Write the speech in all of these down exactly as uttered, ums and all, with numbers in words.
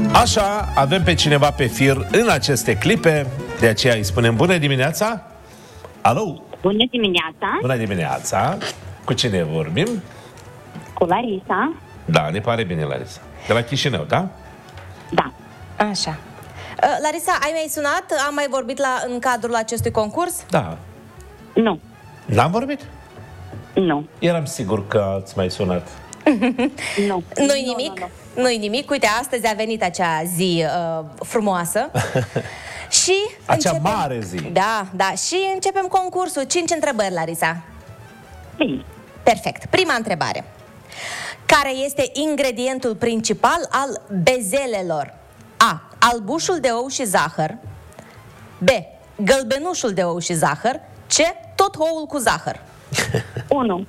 Așa, avem pe cineva pe fir în aceste clipe, de aceea îi spunem bună dimineața. Alo! Bună dimineața! Bună dimineața! Cu cine vorbim? Cu Larisa. Da, ne pare bine, Larisa. De la Chișinău, da? Da. Așa. Larisa, ai mai sunat? Am mai vorbit la, în cadrul acestui concurs? Da. Nu. N-am vorbit? Nu. Eram sigur că ați mai sunat. Nu. Nu-i nimic? Nu, nu, nu. Nu-i nimic. Uite, astăzi a venit acea zi uh, frumoasă. Și acea începem... mare zi. Da, da. Și începem concursul. Cinci întrebări, Larisa. Bine. Perfect. Prima întrebare. Care este ingredientul principal al bezelelor? A. Albușul de ou și zahăr. B. Gălbenușul de ou și zahăr. C. Tot oul cu zahăr. unu.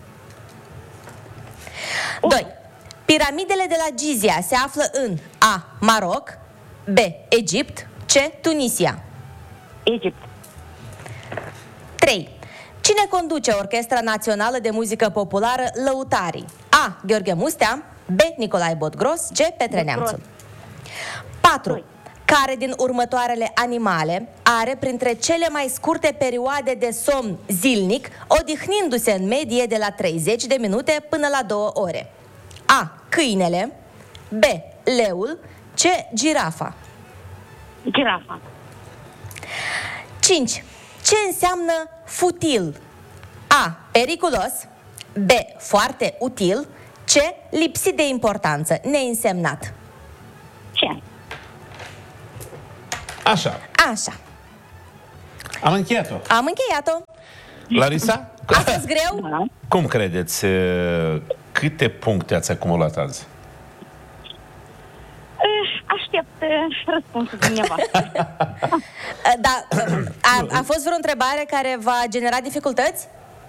doi. Piramidele de la Gizia se află în A. Maroc. B. Egipt. C. Tunisia. Egipt. trei. Cine conduce Orchestra Națională de Muzică Populară Lăutarii? A. Gheorghe Mustea. B. Nicolae Botgros. C. Petre Neamțu. patru. Care din următoarele animale are printre cele mai scurte perioade de somn zilnic, odihnindu-se în medie de la treizeci de minute până la două ore? A. Câinele. B. Leul. C. Girafa. Girafa. cinci. Ce înseamnă futil? A. Periculos. B. Foarte util. C. Lipsit de importanță, neînsemnat. Ce? Așa. Așa. Am încheiat-o. Am încheiat-o. Larisa? A fost greu? Da. Cum credeți? Câte puncte ați acumulat azi? Aștept răspunsul dumneavoastră. Da, a, a fost vreo întrebare care va genera dificultăți?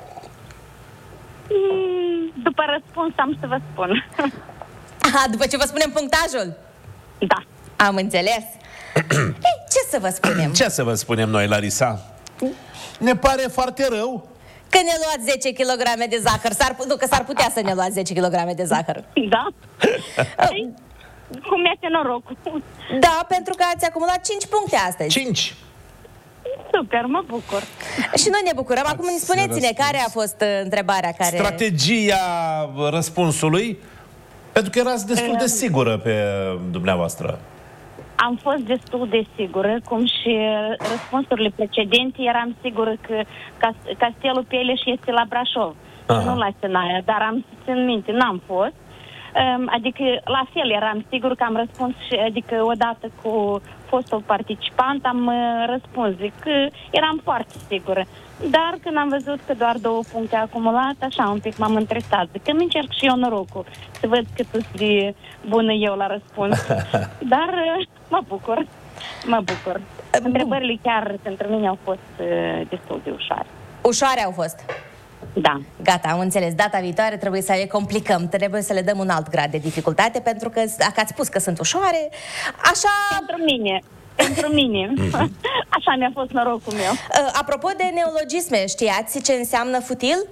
După răspuns am să vă spun. Aha, după ce vă spunem punctajul? Da. Am înțeles. Ei, ce să vă spunem? Ce să vă spunem noi, Larisa? Ne pare foarte rău că ne luați zece kilograme de zahăr. S-ar, nu, că s-ar putea să ne luați zece kilograme de zahăr. Da? Cum mi-ați norocul. Da, pentru că ați acumulat cinci puncte astăzi. Cinci. Super, mă bucur. Și noi ne bucurăm. Acum spuneți-ne care a fost uh, întrebarea care... Strategia răspunsului, pentru că erați destul de sigură pe dumneavoastră. Am fost destul de sigură, cum și răspunsurile precedente, eram sigură că Castelul Peleș este la Brașov, nu la Sinaia, dar am țin minte, n-am fost. Adică, la fel, eram sigur că am răspuns, și, adică, odată cu fostul participant, am răspuns, zic că eram foarte sigură. Dar când am văzut că doar două puncte acumulat, așa un pic m-am întresat. Zic că îmi încerc și eu norocul să văd cât sunt de bună eu la răspuns. Dar mă bucur, mă bucur. Întrebările chiar pentru mine au fost destul de ușoare. Ușoare au fost? Da. Gata, am înțeles. Data viitoare trebuie să le complicăm, trebuie să le dăm un alt grad de dificultate, pentru că dacă ați spus că sunt ușoare, așa... Pentru mine, pentru mine. Așa mi-a fost norocul meu. Apropo de neologisme, știați ce înseamnă futil?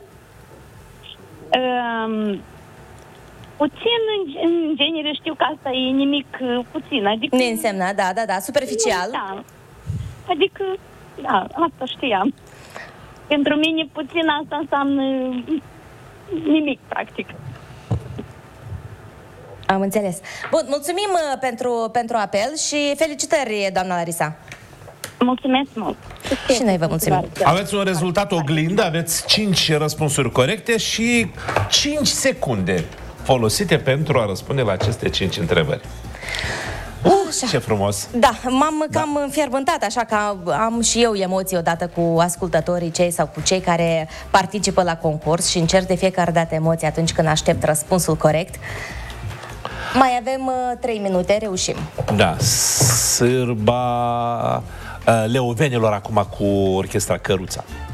Um, puțin, în, în genere, știu că asta e nimic puțin, adică... Neînsemnat, da, da, da, superficial. Da, adică, da, asta știam. Pentru mine puțin asta înseamnă nimic, practic. Am înțeles. Bun, mulțumim uh, pentru, pentru apel și felicitări, doamna Larisa. Mulțumesc mult. Și noi vă mulțumim. Aveți un rezultat oglindă, aveți cinci răspunsuri corecte și cinci secunde folosite pentru a răspunde la aceste cinci întrebări. Uh, ce frumos! Da, m-am cam da. înfierbântat, așa că am și eu emoții odată cu ascultătorii cei sau cu cei care participă la concurs și încerc de fiecare dată emoții atunci când aștept răspunsul corect. Mai avem uh, trei minute, reușim. Da, sârba uh, leovenilor acum cu orchestra Căruța.